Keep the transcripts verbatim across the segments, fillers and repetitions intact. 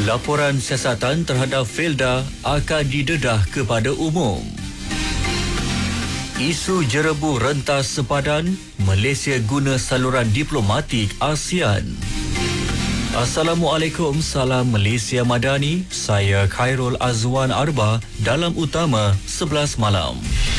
Laporan siasatan terhadap Felda akan didedah kepada umum. Isu jerebu rentas sepadan, Malaysia guna saluran diplomatik ASEAN. Assalamualaikum, salam Malaysia Madani. Saya Khairul Azwan Arba dalam Utama sebelas malam.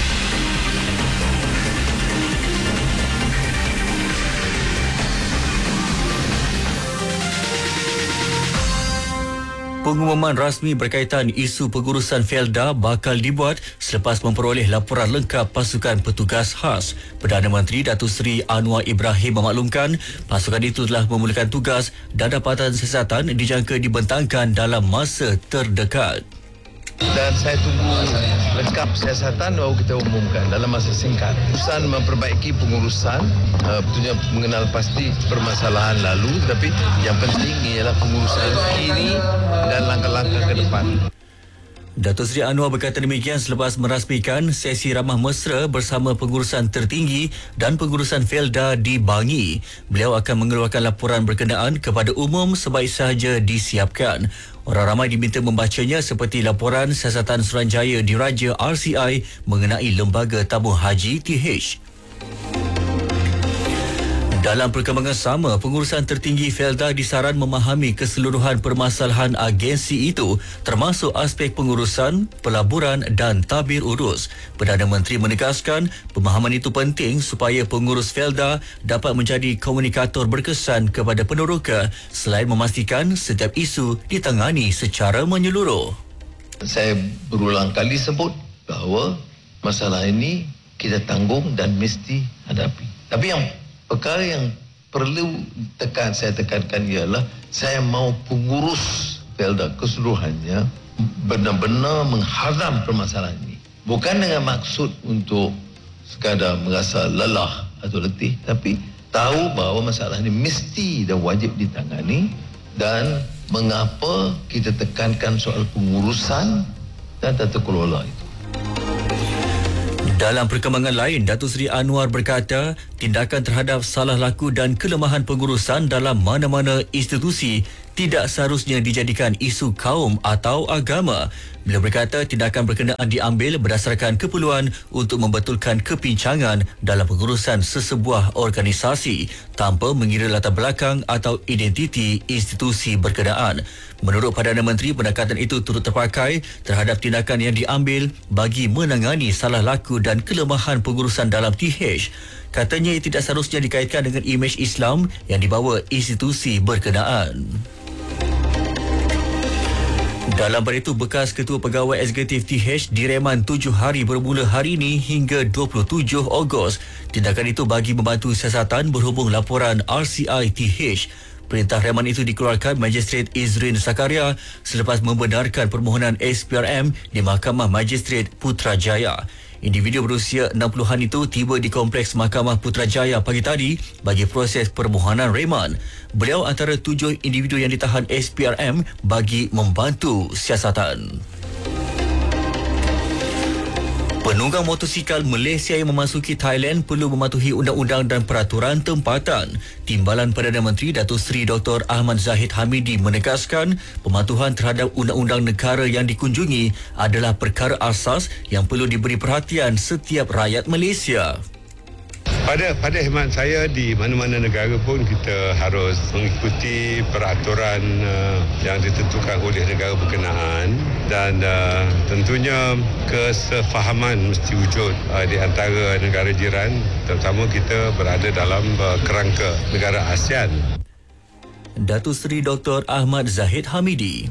Pengumuman rasmi berkaitan isu pengurusan Felda bakal dibuat selepas memperoleh laporan lengkap pasukan petugas khas. Perdana Menteri Datuk Seri Anwar Ibrahim memaklumkan pasukan itu telah memulakan tugas dan dapatan siasatan dijangka dibentangkan dalam masa terdekat. Dan saya tunggu lengkap siasatan baru kita umumkan dalam masa singkat. Urusan memperbaiki pengurusan, uh, betulnya mengenal pasti permasalahan lalu, tapi yang penting ialah pengurusan kini dan langkah-langkah ke depan. Datuk Seri Anwar berkata demikian selepas merasmikan sesi ramah mesra bersama pengurusan tertinggi dan pengurusan Felda di Bangi. Beliau akan mengeluarkan laporan berkenaan kepada umum sebaik sahaja disiapkan. Orang ramai diminta membacanya seperti laporan siasatan Suruhanjaya Diraja R C I mengenai Lembaga Tabung Haji T H. Dalam perkembangan sama, pengurusan tertinggi Felda disaran memahami keseluruhan permasalahan agensi itu termasuk aspek pengurusan, pelaburan dan tabir urus. Perdana Menteri menegaskan pemahaman itu penting supaya pengurus Felda dapat menjadi komunikator berkesan kepada peneroka selain memastikan setiap isu ditangani secara menyeluruh. Saya berulang kali sebut bahawa masalah ini kita tanggung dan mesti hadapi. Tapi yang perkara yang perlu tekan saya tekankan ialah saya mau pengurus Felda keseluruhannya benar-benar menghadam permasalahan ini. Bukan dengan maksud untuk sekadar merasa lelah atau letih, tapi tahu bahawa masalah ini mesti dan wajib ditangani dan mengapa kita tekankan soal pengurusan dan tata kelola itu. Dalam perkembangan lain, Datuk Seri Anwar berkata tindakan terhadap salah laku dan kelemahan pengurusan dalam mana-mana institusi tidak seharusnya dijadikan isu kaum atau agama. Beliau berkata tindakan berkenaan diambil berdasarkan keperluan untuk membetulkan kepincangan dalam pengurusan sesebuah organisasi tanpa mengira latar belakang atau identiti institusi berkenaan. Menurut Perdana Menteri, pendekatan itu turut terpakai terhadap tindakan yang diambil bagi menangani salah laku dan kelemahan pengurusan dalam T H. Katanya ia tidak seharusnya dikaitkan dengan imej Islam yang dibawa institusi berkenaan. Dalam pada itu, bekas Ketua Pegawai Eksekutif T H direman tujuh hari bermula hari ini hingga dua puluh tujuh Ogos. Tindakan itu bagi membantu siasatan berhubung laporan R C I T H. Perintah reman itu dikeluarkan Magistrate Izrin Sakaria selepas membenarkan permohonan S P R M di Mahkamah Magistrate Putrajaya. Individu berusia enam puluhan itu tiba di Kompleks Mahkamah Putrajaya pagi tadi bagi proses permohonan reman. Beliau antara tujuh individu yang ditahan S P R M bagi membantu siasatan. Penunggang motosikal Malaysia yang memasuki Thailand perlu mematuhi undang-undang dan peraturan tempatan. Timbalan Perdana Menteri Datuk Seri Doktor Ahmad Zahid Hamidi menegaskan pematuhan terhadap undang-undang negara yang dikunjungi adalah perkara asas yang perlu diberi perhatian setiap rakyat Malaysia. Pada pada khidmat saya, di mana-mana negara pun kita harus mengikuti peraturan uh, yang ditentukan oleh negara berkenaan dan uh, tentunya kesefahaman mesti wujud uh, di antara negara jiran, terutama kita berada dalam uh, kerangka negara ASEAN. Datuk Seri Doktor Ahmad Zahid Hamidi.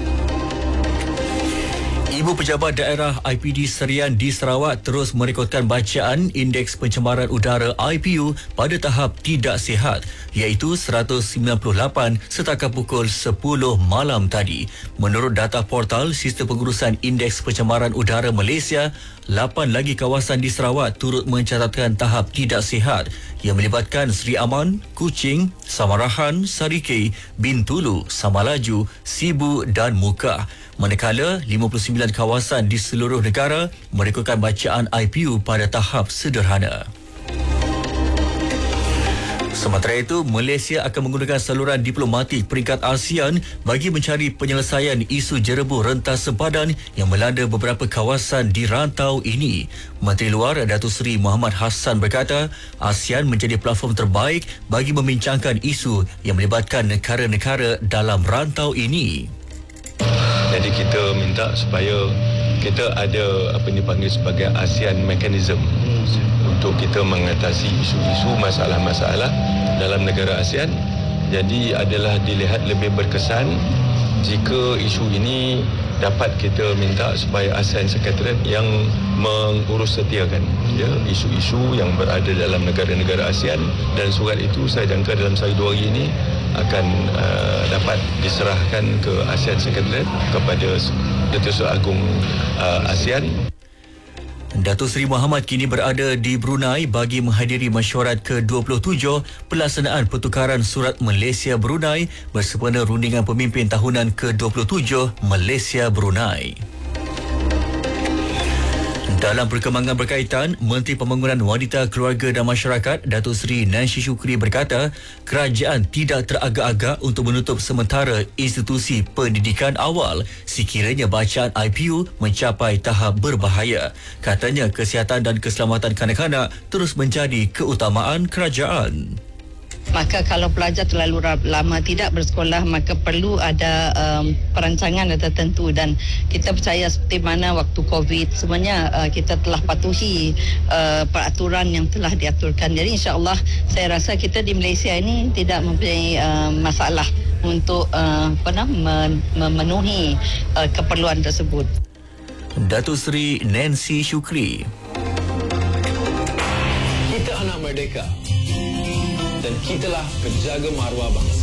Ibu Pejabat Daerah I P D Serian di Sarawak terus merekodkan bacaan Indeks Pencemaran Udara I P U pada tahap tidak sihat iaitu seratus sembilan puluh lapan setakat pukul sepuluh malam tadi. Menurut data portal Sistem Pengurusan Indeks Pencemaran Udara Malaysia, lapan lagi kawasan di Sarawak turut mencatatkan tahap tidak sihat yang melibatkan Seri Aman, Kuching, Samarahan, Sarikei, Bintulu, Samalaju, Sibu dan Mukah. Manakala lima puluh sembilan kawasan di seluruh negara merekodkan bacaan I P U pada tahap sederhana. Sementara itu, Malaysia akan menggunakan saluran diplomatik peringkat ASEAN bagi mencari penyelesaian isu jerebu rentas sempadan yang melanda beberapa kawasan di rantau ini. Menteri Luar Datuk Seri Muhammad Hassan berkata, ASEAN menjadi platform terbaik bagi membincangkan isu yang melibatkan negara-negara dalam rantau ini. Jadi kita minta supaya kita ada apa yang dipanggil sebagai ASEAN Mechanism untuk kita mengatasi isu-isu masalah-masalah dalam negara ASEAN. Jadi adalah dilihat lebih berkesan jika isu ini dapat kita minta supaya ASEAN Secretariat yang mengurus setiakan ya, isu-isu yang berada dalam negara-negara ASEAN, dan surat itu saya jangka dalam sehari dua hari ini akan uh, dapat diserahkan ke ASEAN Secretariat kepada Datuk Seri Agong uh, ASEAN. Datuk Seri Muhammad kini berada di Brunei bagi menghadiri mesyuarat ke dua puluh tujuh pelaksanaan pertukaran surat Malaysia-Brunei bersempena rundingan pemimpin tahunan ke dua puluh tujuh Malaysia-Brunei. Dalam perkembangan berkaitan, Menteri Pembangunan Wanita, Keluarga dan Masyarakat Datuk Seri Nancy Shukri berkata, kerajaan tidak teragak-agak untuk menutup sementara institusi pendidikan awal sekiranya bacaan I P U mencapai tahap berbahaya. Katanya kesihatan dan keselamatan kanak-kanak terus menjadi keutamaan kerajaan. Maka kalau pelajar terlalu lama tidak bersekolah, maka perlu ada um, perancangan tertentu, dan kita percaya seperti mana waktu COVID sebenarnya uh, kita telah patuhi uh, peraturan yang telah diaturkan. Jadi insya-Allah saya rasa kita di Malaysia ini tidak mempunyai uh, masalah untuk uh, apa nama memenuhi uh, keperluan tersebut. Datuk Seri Nancy Shukri. Kita anak merdeka dan kitalah penjaga maruah bangsa.